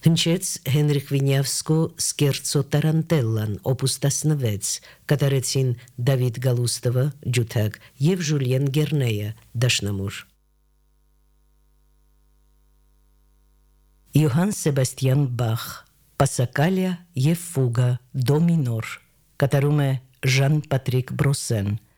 Հնչեց Հենրիխ Վինյավսկո Սկերցո Տարանտելլան, օպուս 16, կատարեցին Դավիթ Գալուստովը, ջութակ, և Ժուլիեն Գերնեյը, դաշնամուր։ Յոհան Սեբաստիան Բախ, Պասակալիա և Ֆուգա, դո մինոր, կատարում է Ժան Պատրիկ Բրոսեն,